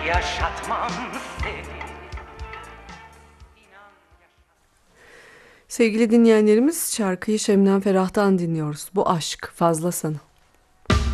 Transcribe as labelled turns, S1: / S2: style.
S1: yaşatmam seni.
S2: Sevgili dinleyenlerimiz, şarkıyı Şebnem Ferah'tan dinliyoruz. Bu aşk fazla sana.